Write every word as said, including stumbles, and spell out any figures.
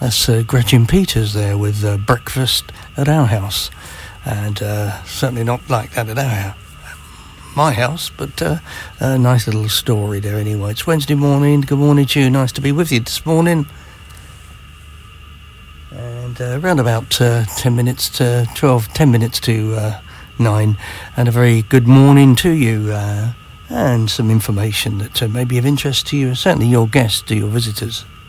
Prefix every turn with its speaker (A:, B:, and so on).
A: That's uh, Gretchen Peters there with uh, Breakfast at Our House. And uh, certainly not like that at our house, my house, but uh, a nice little story there anyway. It's Wednesday morning. Good morning to you. Nice to be with you this morning. And uh, around about uh, ten minutes to twelve, ten minutes to uh, nine. And a very good morning to you. Uh, and some information that uh, may be of interest to you, and certainly your guests, to your visitors.